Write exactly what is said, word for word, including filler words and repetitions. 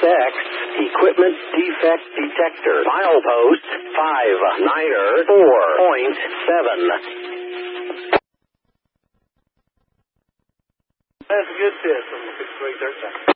X Equipment Defect Detector. Milepost five niner four point seven. That's a good tip from six three thirteen.